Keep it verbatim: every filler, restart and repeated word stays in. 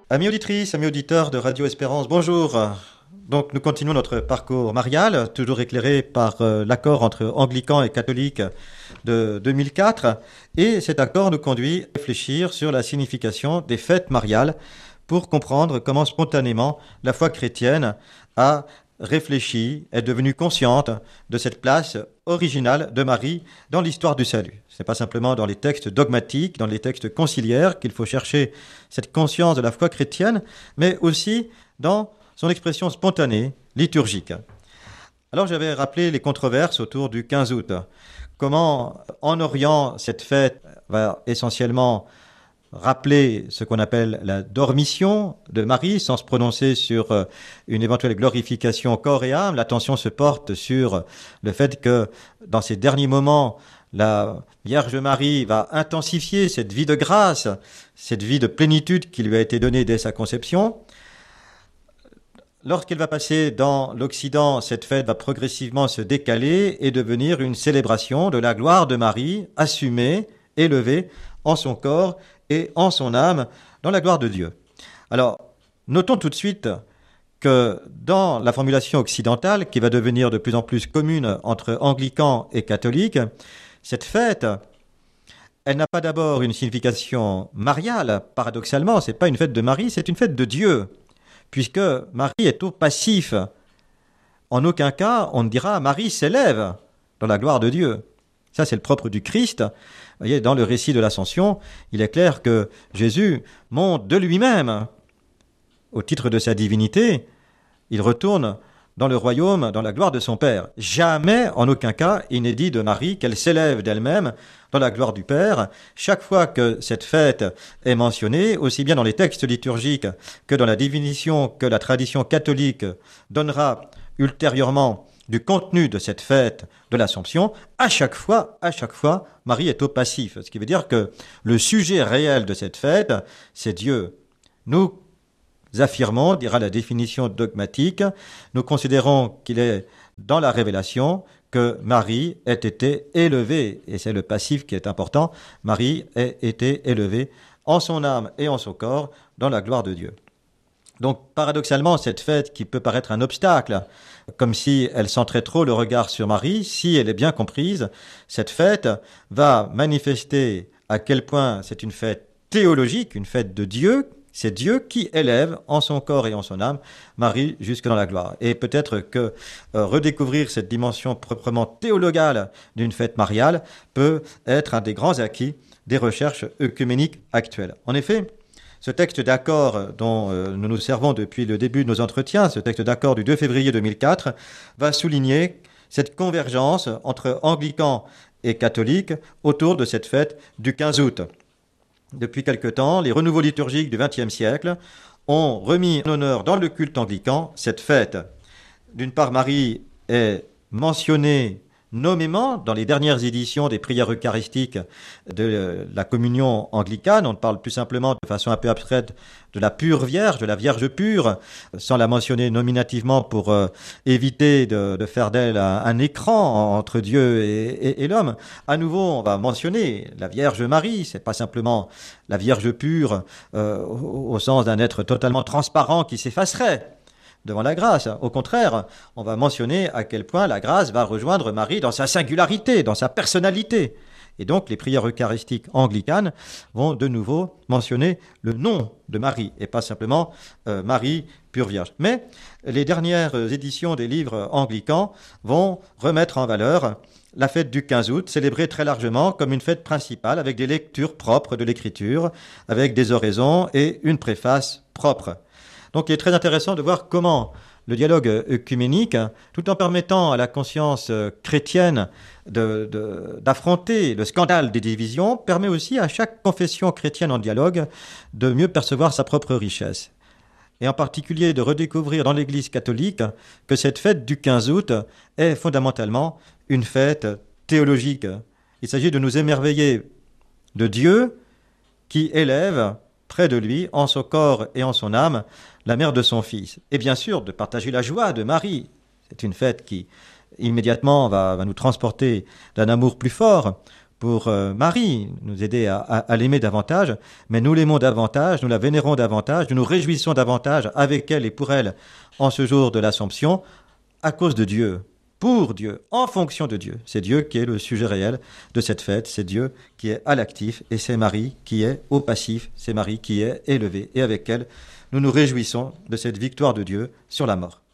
Amis auditrices, amis auditeurs de Radio Espérance, bonjour. Donc nous continuons notre parcours marial, toujours éclairé par euh, l'accord entre anglicans et catholiques de deux mille quatre. Et cet accord nous conduit à réfléchir sur la signification des fêtes mariales pour comprendre comment spontanément la foi chrétienne a réfléchi, est devenue consciente de cette place originale de Marie dans l'histoire du salut. Ce n'est pas simplement dans les textes dogmatiques, dans les textes conciliaires qu'il faut chercher cette conscience de la foi chrétienne, mais aussi dans son expression spontanée, liturgique. Alors j'avais rappelé les controverses autour du quinze août. Comment, en Orient, cette fête va essentiellement rappeler ce qu'on appelle la dormition de Marie, sans se prononcer sur euh, une éventuelle glorification corps et âme. L'attention se porte sur le fait que dans ces derniers moments, la Vierge Marie va intensifier cette vie de grâce, cette vie de plénitude qui lui a été donnée dès sa conception. Lorsqu'elle va passer dans l'Occident, cette fête va progressivement se décaler et devenir une célébration de la gloire de Marie, assumée, élevée en son corps et en son âme dans la gloire de Dieu. Alors, notons tout de suite que dans la formulation occidentale, qui va devenir de plus en plus commune entre anglicans et catholiques, cette fête, elle n'a pas d'abord une signification mariale, paradoxalement, ce n'est pas une fête de Marie, c'est une fête de Dieu, puisque Marie est au passif. En aucun cas, on ne dira « Marie s'élève dans la gloire de Dieu ». Ça, c'est le propre du Christ. Vous voyez, dans le récit de l'Ascension, il est clair que Jésus monte de lui-même. Au titre de sa divinité, il retourne dans le royaume, dans la gloire de son Père. Jamais, en aucun cas, il n'est dit de Marie qu'elle s'élève d'elle-même dans la gloire du Père. Chaque fois que cette fête est mentionnée, aussi bien dans les textes liturgiques que dans la définition que la tradition catholique donnera ultérieurement du contenu de cette fête de l'Assomption, à chaque fois, à chaque fois, Marie est au passif. Ce qui veut dire que le sujet réel de cette fête, c'est Dieu. Nous affirmons, dira la définition dogmatique, nous considérons qu'il est dans la révélation que Marie ait été élevée, et c'est le passif qui est important, Marie ait été élevée en son âme et en son corps dans la gloire de Dieu. Donc, paradoxalement, cette fête qui peut paraître un obstacle, comme si elle centrait trop le regard sur Marie, si elle est bien comprise, cette fête va manifester à quel point c'est une fête théologique, une fête de Dieu. C'est Dieu qui élève en son corps et en son âme Marie jusque dans la gloire. Et peut-être que euh, redécouvrir cette dimension proprement théologale d'une fête mariale peut être un des grands acquis des recherches œcuméniques actuelles. En effet, ce texte d'accord dont euh, nous nous servons depuis le début de nos entretiens, ce texte d'accord du deux février deux mille quatre, va souligner cette convergence entre anglicans et catholiques autour de cette fête du quinze août. Depuis quelque temps, les renouveaux liturgiques du vingtième siècle ont remis en honneur dans le culte anglican cette fête. D'une part, Marie est mentionnée nommément dans les dernières éditions des prières eucharistiques de la communion anglicane. On parle plus simplement de façon un peu abstraite de la pure Vierge, de la Vierge pure, sans la mentionner nominativement pour euh, éviter de, de faire d'elle un, un écran entre Dieu et, et, et l'homme. À nouveau, on va mentionner la Vierge Marie, c'est pas simplement la Vierge pure euh, au, au sens d'un être totalement transparent qui s'effacerait devant la grâce. Au contraire, on va mentionner à quel point la grâce va rejoindre Marie dans sa singularité, dans sa personnalité. Et donc, les prières eucharistiques anglicanes vont de nouveau mentionner le nom de Marie, et pas simplement euh, Marie, pure Vierge. Mais les dernières éditions des livres anglicans vont remettre en valeur la fête du quinze août, célébrée très largement comme une fête principale, avec des lectures propres de l'Écriture, avec des oraisons et une préface propre. Donc il est très intéressant de voir comment le dialogue œcuménique, tout en permettant à la conscience chrétienne de, de, d'affronter le scandale des divisions, permet aussi à chaque confession chrétienne en dialogue de mieux percevoir sa propre richesse. Et en particulier de redécouvrir dans l'Église catholique que cette fête du quinze août est fondamentalement une fête théologique. Il s'agit de nous émerveiller de Dieu qui élève près de lui, en son corps et en son âme, la mère de son fils. Et bien sûr, de partager la joie de Marie. C'est une fête qui, immédiatement, va, va nous transporter d'un amour plus fort pour euh, Marie, nous aider à, à, à l'aimer davantage, mais nous l'aimons davantage, nous la vénérons davantage, nous nous réjouissons davantage avec elle et pour elle en ce jour de l'Assomption, à cause de Dieu, pour Dieu, en fonction de Dieu. C'est Dieu qui est le sujet réel de cette fête, c'est Dieu qui est à l'actif et c'est Marie qui est au passif, c'est Marie qui est élevée. Et avec elle, nous nous réjouissons de cette victoire de Dieu sur la mort.